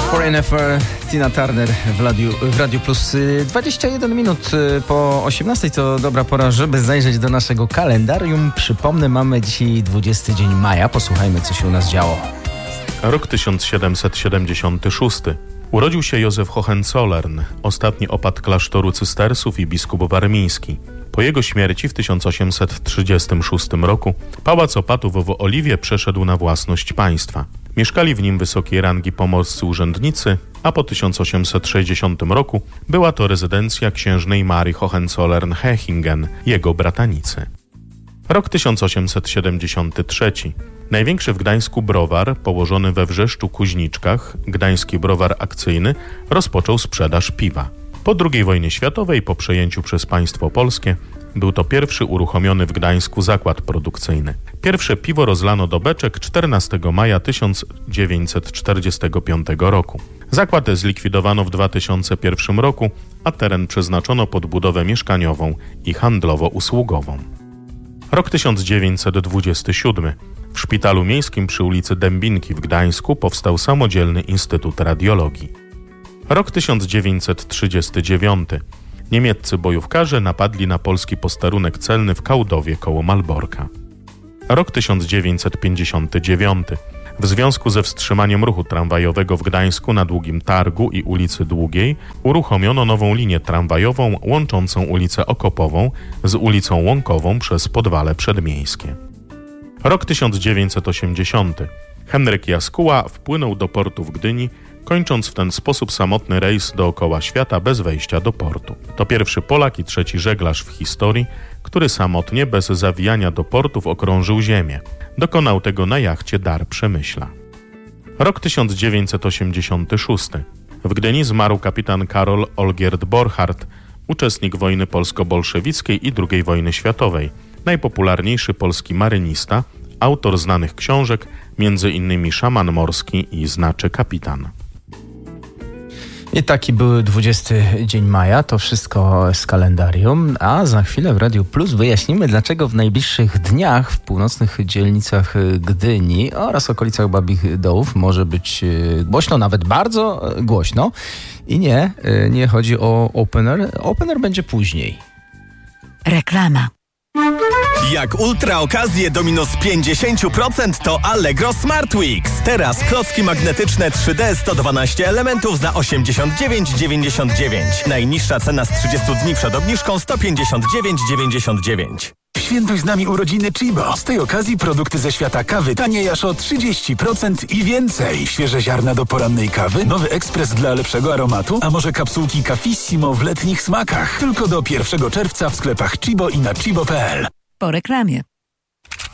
Foreigner, Tina Turner w Radiu Plus. 21 minut po 18 to dobra pora, żeby zajrzeć do naszego kalendarium. Przypomnę, mamy dzisiaj 20 dzień maja. Posłuchajmy, co się u nas działo. Rok 1776. Urodził się Józef Hohenzollern, ostatni opat klasztoru cystersów i biskup warmiński. Po jego śmierci w 1836 roku pałac opatów w Oliwie przeszedł na własność państwa. Mieszkali w nim wysokiej rangi pomorscy urzędnicy, a po 1860 roku była to rezydencja księżnej Marii Hohenzollern-Hechingen, jego bratanicy. Rok 1873. Największy w Gdańsku browar, położony we Wrzeszczu-Kuźniczkach, Gdański Browar Akcyjny, rozpoczął sprzedaż piwa. Po II wojnie światowej, po przejęciu przez państwo polskie, był to pierwszy uruchomiony w Gdańsku zakład produkcyjny. Pierwsze piwo rozlano do beczek 14 maja 1945 roku. Zakład zlikwidowano w 2001 roku, a teren przeznaczono pod budowę mieszkaniową i handlowo-usługową. Rok 1927. W szpitalu miejskim przy ulicy Dębinki w Gdańsku powstał samodzielny Instytut Radiologii. Rok 1939. Niemieccy bojówkarze napadli na polski posterunek celny w Kałdowie koło Malborka. Rok 1959. W związku ze wstrzymaniem ruchu tramwajowego w Gdańsku na Długim Targu i ulicy Długiej uruchomiono nową linię tramwajową łączącą ulicę Okopową z ulicą Łąkową przez Podwale Przedmiejskie. Rok 1980. Henryk Jaskuła wpłynął do portu w Gdyni, kończąc w ten sposób samotny rejs dookoła świata bez wejścia do portu. To pierwszy Polak i trzeci żeglarz w historii, który samotnie, bez zawijania do portów, okrążył Ziemię. Dokonał tego na jachcie Dar Przemyśla. Rok 1986. W Gdyni zmarł kapitan Karol Olgierd Borchardt, uczestnik wojny polsko-bolszewickiej i II wojny światowej, najpopularniejszy polski marynista, autor znanych książek, m.in. Szaman morski i Znaczy kapitan. I taki był 20 dzień maja, to wszystko z kalendarium, a za chwilę w Radiu Plus wyjaśnimy, dlaczego w najbliższych dniach w północnych dzielnicach Gdyni oraz okolicach Babich Dołów może być głośno, nawet bardzo głośno. I nie chodzi o opener. Opener będzie później. Reklama. Jak ultra okazje do minus 50% to Allegro Smart Weeks. Teraz klocki magnetyczne 3D 112 elementów za 89,99. Najniższa cena z 30 dni przed obniżką 159,99. Świętuj z nami urodziny Chibo. Z tej okazji produkty ze świata kawy taniej aż o 30% i więcej. Świeże ziarna do porannej kawy, nowy ekspres dla lepszego aromatu, a może kapsułki Cafissimo w letnich smakach. Tylko do 1 czerwca w sklepach Chibo i na chibo.pl. Po reklamie.